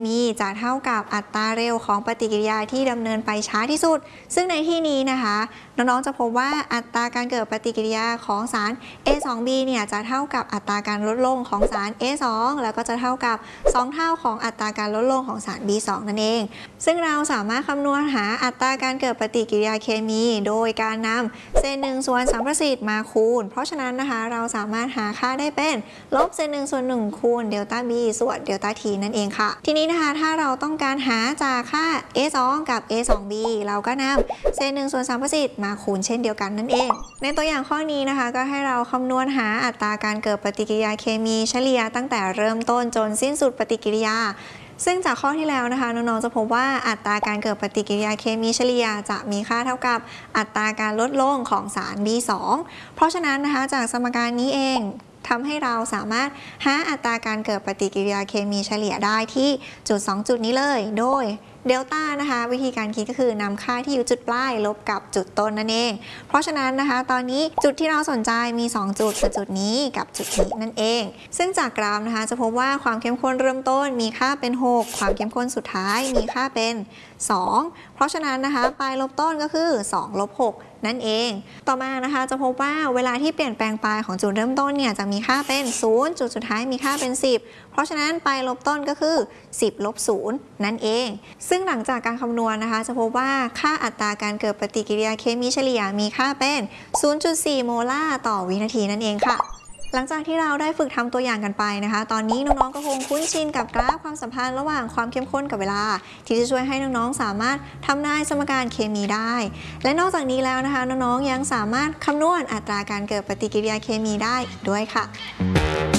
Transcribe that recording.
มีจะเท่ากับอัตราเร็วของปฏิกิริยาที่ดำเนินไปช้าที่สุดซึ่งในที่นี้นะคะน้องๆจะพบว่าอัตราการเกิดปฏิกิริยาของสาร A2B เนี่ยจะเท่ากับอัตราการลดลงของสาร A2 แล้วก็จะเท่ากับ2เท่าของอัตราการลดลงของสาร B2 นั่นเองซึ่งเราสามารถคำนวณหาอัตราการเกิดปฏิกิริยาเคมีโดยการนำเศษ1ส่วนสัมประสิทธิ์มาคูณเพราะฉะนั้นนะคะเราสามารถหาค่าได้เป็นลบเศษ1ส่วน1คูณเดลต้า B ส่วนเดลต้า T นั่นเองค่ะทีนี้นะคะถ้าเราต้องการหาจากค่า A2 กับ A2B เราก็นำเศษ1ส่วนสัมประสิทธิ์มาคูณเช่นเดียวกันนั่นเองในตัวอย่างข้อนี้นะคะก็ให้เราคำนวณหาอัตราการเกิดปฏิกิริยาเคมีเฉลี่ยตั้งแต่เริ่มต้นจนสิ้นสุดปฏิกิริยาซึ่งจากข้อที่แล้วนะคะน้องๆจะพบว่าอัตราการเกิดปฏิกิริยาเคมีเฉลี่ยจะมีค่าเท่ากับอัตราการลดลงของสาร B2 เพราะฉะนั้นนะคะจากสมการนี้เองทำให้เราสามารถหาอัตราการเกิดปฏิกิริยาเคมีเฉลี่ยได้ที่จุด2จุดนี้เลยโดยเดลต้านะคะวิธีการคิดก็คือนำค่าที่อยู่จุดปลายลบกับจุดต้นนั่นเองเพราะฉะนั้นนะคะตอนนี้จุดที่เราสนใจมี2จุดคือจุดนี้กับจุดนี้นั่นเองซึ่งจากกราฟนะคะจะพบว่าความเข้มข้นเริ่มต้นมีค่าเป็น6ความเข้มข้นสุดท้ายมีค่าเป็น2เพราะฉะนั้นนะคะปลายลบต้นก็คือ2ลบ6นั่นเองต่อมานะคะจะพบว่าเวลาที่เปลี่ยนแปลงปลายของจุดเริ่มต้นเนี่ยจะมีค่าเป็น0จุดสุดท้ายมีค่าเป็น10เพราะฉะนั้นปลายลบต้นก็คือ10ลบ0นั่นเองซึ่งหลังจากการคำนวณนะคะจะพบว่าค่าอัตราการเกิดปฏิกิริยาเคมีเฉลี่ยมีค่าเป็น 0.4 โมลาร์ต่อวินาทีนั่นเองค่ะหลังจากที่เราได้ฝึกทำตัวอย่างกันไปนะคะตอนนี้น้องๆก็คงคุ้นชินกับกราฟความสัมพันธ์ระหว่างความเข้มข้นกับเวลาที่จะช่วยให้น้องๆสามารถทำนายสมการเคมีได้และนอกจากนี้แล้วนะคะน้องๆยังสามารถคำนวณอัตราการเกิดปฏิกิริยาเคมีได้อีกด้วยค่ะ